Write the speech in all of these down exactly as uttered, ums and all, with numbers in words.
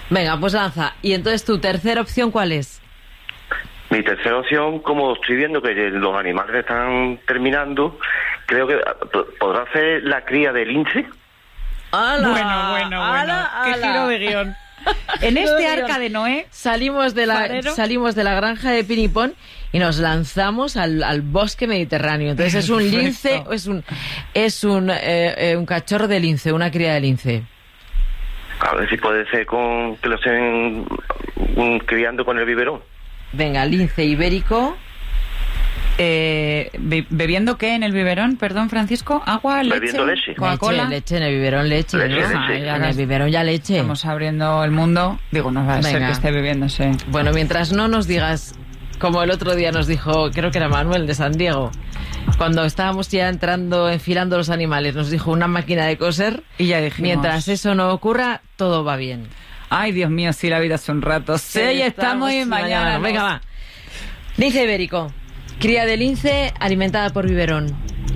Venga, pues lanza. Y entonces, ¿tu tercera opción cuál es? Mi tercera opción, como estoy viendo que los animales están terminando, creo que podrá ser la cría del lince. ¡Hala! Bueno, bueno, bueno. ¡Hala, ¡Qué hala! giro de guión! En este arca de Noé salimos de la farero. salimos de la granja de Pinipón y nos lanzamos al, al bosque mediterráneo. Entonces es un lince, es un es un eh, eh, un cachorro de lince, una cría de lince. A ver si puede ser con que lo estén um, criando con el biberón. Venga, lince ibérico. Eh, be- ¿Bebiendo qué en el biberón? Perdón, Francisco. ¿Agua, leche? Bebiendo leche. ¿Coca-Cola? Leche, leche, en el biberón leche. Leche, ¿no? leche. ya En el gas- biberón ya leche. Estamos abriendo el mundo. Digo, no va a ser Venga. que esté bebiéndose. Bueno, mientras no nos digas, como el otro día nos dijo, creo que era Manuel de San Diego, cuando estábamos ya entrando, enfilando los animales, nos dijo una máquina de coser. Y ya dijimos... Mientras eso no ocurra, todo va bien. Ay, Dios mío, sí, la vida es un rato. Sí, ya estamos y mañana. no. Venga, va. Lince ibérico. Cría de lince alimentada por biberón.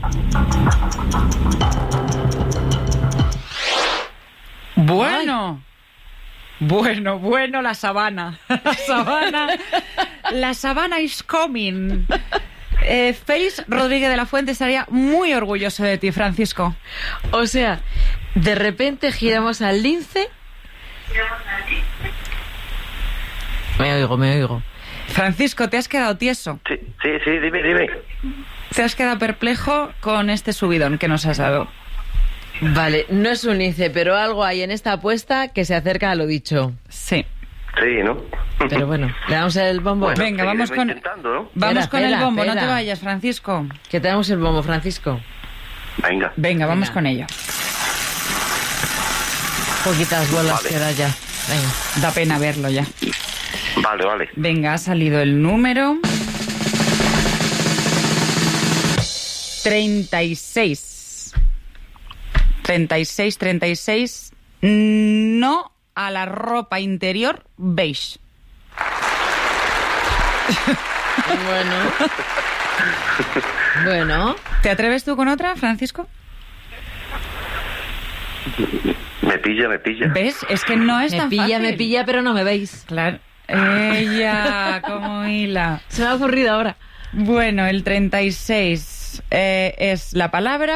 Bueno. Bueno, bueno, la sabana. La sabana. La sabana is coming. Eh, Félix Rodríguez de la Fuente estaría muy orgulloso de ti, Francisco. O sea, de repente giramos al lince. Me oigo, me oigo. Francisco, ¿te has quedado tieso? Sí, sí, sí, dime, dime. ¿Te has quedado perplejo con este subidón que nos has dado? Vale, no es un lince, pero algo hay en esta apuesta que se acerca a lo dicho. Sí. Sí, ¿no? Pero bueno, le damos el bombo. Bueno, Venga, vamos con, intentando, ¿no? vamos Espera, con el espera, bombo, no espera. te vayas, Francisco. Que te damos el bombo, Francisco. Venga. Venga, vamos Venga. con ello. Poquitas bolas Vale. queda ya. Venga. Da pena verlo ya. Vale, vale. Venga, ha salido el número... treinta y seis. treinta y seis, treinta y seis. No a la ropa interior beige. Bueno. Bueno. ¿Te atreves tú con otra, Francisco? Me pilla, me pilla. ¿Ves? Es que no es Me tan pilla, fácil. me pilla, pero no me veis. Claro. Ella, como hila. Se me ha ocurrido ahora. Bueno, el treinta y seis eh, es la palabra...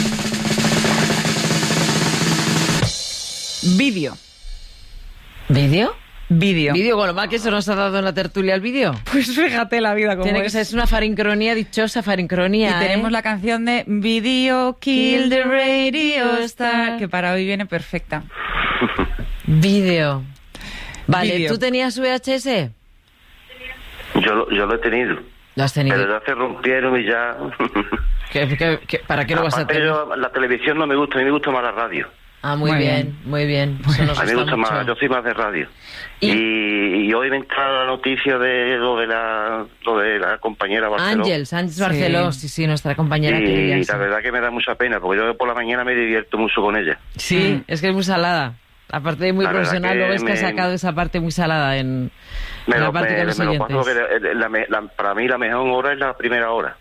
Vídeo. ¿Vídeo? Vídeo. ¿Vídeo? Con lo mal que eso nos ha dado en la tertulia el vídeo. Pues fíjate la vida como Tiene que es. ser es una farincronía, dichosa farincronía. Y tenemos ¿eh? la canción de Video Kill the Radio Star, que para hoy viene perfecta. Vídeo. Vale, Vídeo. ¿tú tenías V H S? Yo, lo- yo lo he tenido. Lo has tenido. Pero ya se rompieron y ya... ¿Qué- qué- qué- ¿Para qué lo vas a Aparte, tener? yo- la televisión no me gusta, a mí me gusta más la radio. Ah, muy, Muy bien, bien. muy bien. Eso nos A mí me gusta mucho. más, yo soy más de radio. Y- Y, y hoy me entra la noticia de lo de la, lo de la compañera Barceló. Ángels, Ángels Sí. Barceló, sí, sí, nuestra compañera Y querida. la sí. verdad que me da mucha pena, porque yo por la mañana me divierto mucho con ella. Sí, Mm. es que es muy salada. Aparte de muy La verdad profesional, que luego es que ha me- sacado esa parte muy salada en, Me en la lo, parte me- con los me lo oyentes. paso que la- la me- la- para mí la mejor hora es la primera hora.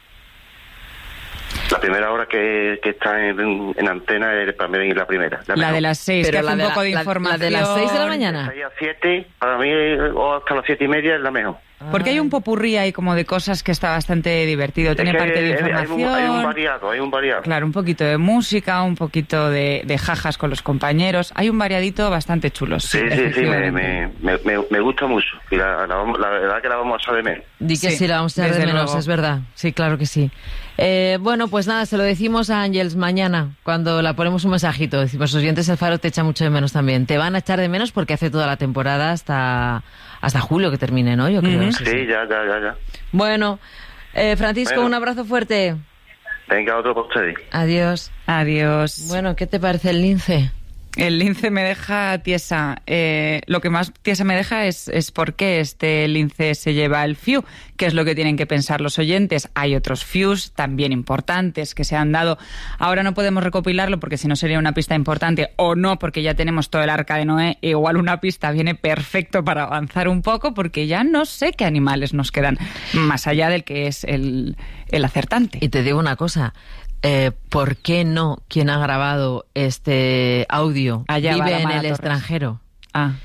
La primera hora que, que está en, en antena es para mí la primera. La mejor. de las seis, Pero que la hace de un la- poco de la- la información. de las seis de la mañana. Seis a siete, para mí, o hasta las siete y media es la mejor. Porque hay un popurrí ahí como de cosas que está bastante divertido. Tiene Es que parte de hay- hay un- información. Hay un variado, hay un variado. Claro, un poquito de música, un poquito de, de jajas con los compañeros. Hay un variadito bastante chulo. Sí, sí, sí, me, efectivamente. me, me, me- me gusta mucho. Y la, la, vamos- la verdad que la vamos a echar de menos. Di que Sí, sí, la vamos a echar de desde menos, luego. es verdad. Sí, claro que sí. Eh, bueno, pues nada, se lo decimos a Ángels mañana, cuando la ponemos un mensajito. Decimos, los oyentes del Faro te echa mucho de menos también. Te van a echar de menos porque hace toda la temporada hasta, hasta julio que termine, ¿no? Yo creo. Ujú. sí, Sí, sí. ya, ya, ya, ya. Bueno, eh, Francisco, Bueno. un abrazo fuerte. Venga, otro para ustedes. Adiós. Adiós. Bueno, ¿qué te parece el lince? El lince me deja tiesa. Eh, lo que más tiesa me deja es, es por qué este lince se lleva el F I U, que es lo que tienen que pensar los oyentes. Hay otros F I Us también importantes que se han dado. Ahora no podemos recopilarlo porque si no sería una pista importante, o no porque ya tenemos todo el arca de Noé. Igual una pista viene perfecto para avanzar un poco porque ya no sé qué animales nos quedan más allá del que es el, el acertante. Y te digo una cosa. Eh, ¿Por qué no quien ha grabado este audio Allá va vive la en Mara el Torres. extranjero? Ah.